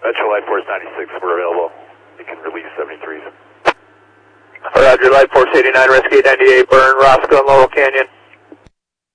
Metro Light Force 96, we're available. You can release 73s. Roger, Light Force 89, Rescue 98, burn Roscoe and Laurel Canyon.